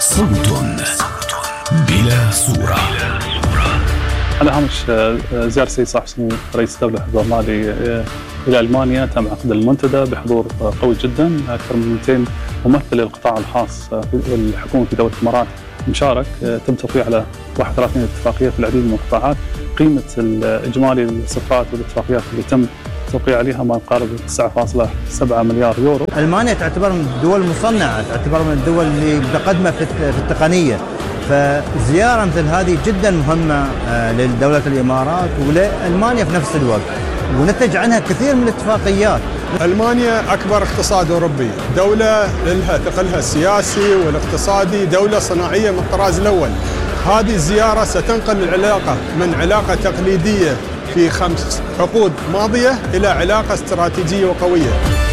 صوت بلا صورة. على هامش زيارة السيد صاحب السمو رئيس الدولة حفظه الله إلى ألمانيا، تم عقد المنتدى بحضور قوي جدا. أكثر من 200 ممثل للقطاع الخاص والحكومة في دولة الإمارات مشارك. تم توقيع على 31 اتفاقية في العديد من القطاعات. قيمة الإجمالي الصفقات والاتفاقيات اللي تم توقيع عليها ما يقارب 9.7 مليار يورو. ألمانيا تعتبر من الدول المصنعة، تعتبر من الدول اللي متقدمة في التقنية، فزيارة مثل هذه جدا مهمة لدولة الإمارات ولألمانيا في نفس الوقت، ونتج عنها كثير من الاتفاقيات. ألمانيا أكبر اقتصاد أوروبي، دولة لها ثقلها السياسي والاقتصادي، دولة صناعية من الطراز الأول. هذه الزيارة ستنقل العلاقة من علاقة تقليدية في 5 عقود ماضية إلى علاقة استراتيجية وقوية.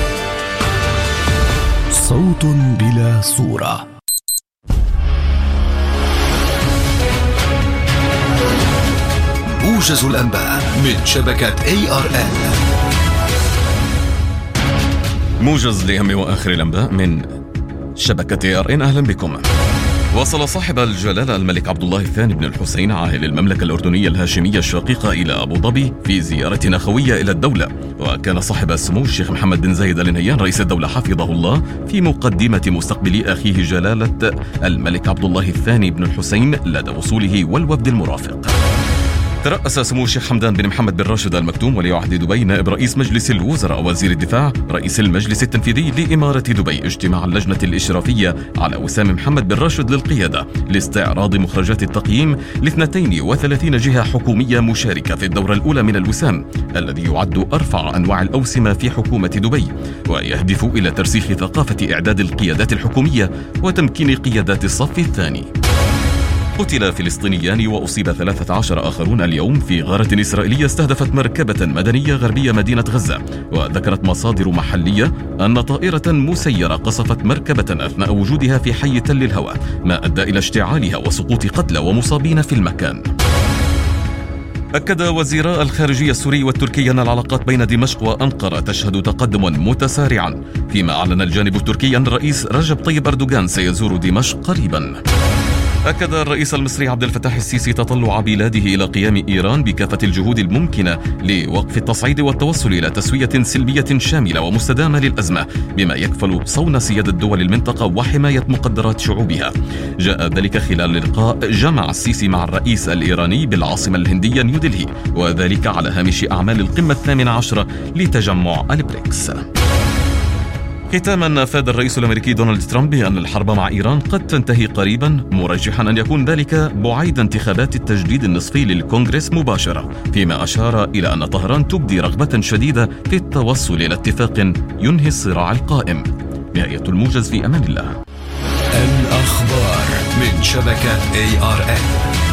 صوت بلا صورة. موجز الأنباء من شبكة ARN. موجز لأهم وآخر الأنباء من شبكة ARN. أهلا بكم. وصل صاحب الجلالة الملك عبد الله الثاني بن الحسين عاهل المملكة الأردنية الهاشمية الشقيقة إلى أبو ظبي في زيارة أخوية إلى الدولة. وكان صاحب السمو الشيخ محمد بن زايد آل نهيان رئيس الدولة حفظه الله في مقدمة مستقبل أخيه جلالة الملك عبد الله الثاني بن الحسين لدى وصوله والوفد المرافق. ترأس سمو الشيخ حمدان بن محمد بن راشد آل مكتوم ولي عهد دبي نائب رئيس مجلس الوزراء وزير الدفاع رئيس المجلس التنفيذي لإمارة دبي اجتماع اللجنة الإشرافية على وسام محمد بن راشد للقيادة لاستعراض مخرجات التقييم ل 32 جهة حكومية مشاركة في الدورة الأولى من الوسام الذي يعد أرفع أنواع الأوسمة في حكومة دبي، ويهدف إلى ترسيخ ثقافة إعداد القيادات الحكومية وتمكين قيادات الصف الثاني. قتل فلسطينيان وأصيب 13 آخرون اليوم في غارة إسرائيلية استهدفت مركبة مدنية غربية مدينة غزة. وذكرت مصادر محلية أن طائرة مسيرة قصفت مركبة أثناء وجودها في حي تل الهوى، ما أدى إلى اشتعالها وسقوط قتلى ومصابين في المكان. أكد وزيراء الخارجية السوري والتركي أن العلاقات بين دمشق وأنقرة تشهد تقدم متسارعا، فيما أعلن الجانب التركي أن الرئيس رجب طيب أردوغان سيزور دمشق قريبا. أكد الرئيس المصري عبد الفتاح السيسي تطلع بلاده إلى قيام إيران بكافة الجهود الممكنة لوقف التصعيد والتوصل إلى تسوية سلمية شاملة ومستدامة للأزمة، بما يكفل صون سيادة دول المنطقة وحماية مقدرات شعوبها. جاء ذلك خلال لقاء جمع السيسي مع الرئيس الإيراني بالعاصمة الهندية نيودلهي، وذلك على هامش أعمال القمة 18 لتجمع البريكس. ختاما، أفاد الرئيس الأمريكي دونالد ترامب بأن الحرب مع إيران قد تنتهي قريبا، مرجحا أن يكون ذلك بعيد انتخابات التجديد النصفي للكونغرس مباشرة، فيما أشار إلى أن طهران تبدي رغبة شديدة في التوصل إلى اتفاق ينهي الصراع القائم. نهاية الموجز، في أمان الله. الأخبار من شبكة ARN.